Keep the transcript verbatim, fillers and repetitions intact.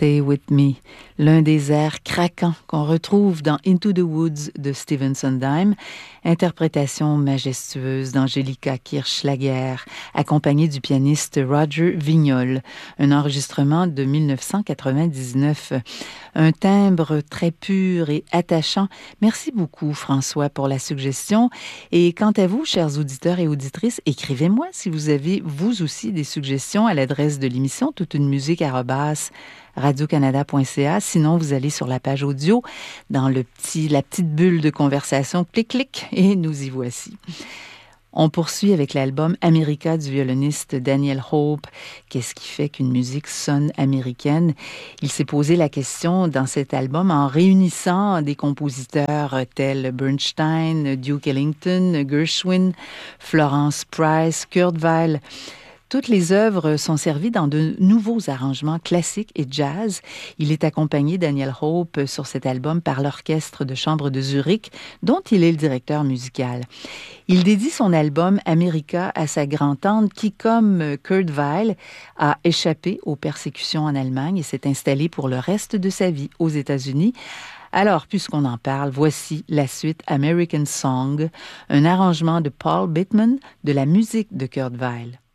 Stay With Me, l'un des airs craquants qu'on retrouve dans Into the Woods de Stephen Sondheim, interprétation majestueuse d'Angelica Kirchschlager, accompagnée du pianiste Roger Vignol, un enregistrement de dix-neuf cent quatre-vingt-dix-neuf. Un timbre très pur et attachant. Merci beaucoup, François, pour la suggestion. Et quant à vous, chers auditeurs et auditrices, écrivez-moi si vous avez, vous aussi, des suggestions à l'adresse de l'émission toute une musique arobase radio canada point c a. Sinon, vous allez sur la page audio, dans le petit, la petite bulle de conversation, clic-clic, et nous y voici. On poursuit avec l'album America du violoniste Daniel Hope. Qu'est-ce qui fait qu'une musique sonne américaine? Il s'est posé la question dans cet album en réunissant des compositeurs tels Bernstein, Duke Ellington, Gershwin, Florence Price, Kurt Weill. Toutes les œuvres sont servies dans de nouveaux arrangements classiques et jazz. Il est accompagné, Daniel Hope, sur cet album par l'Orchestre de chambre de Zurich, dont il est le directeur musical. Il dédie son album America à sa grand-tante qui, comme Kurt Weill, a échappé aux persécutions en Allemagne et s'est installée pour le reste de sa vie aux États-Unis. Alors, puisqu'on en parle, voici la suite American Song, un arrangement de Paul Bittman de la musique de Kurt Weill.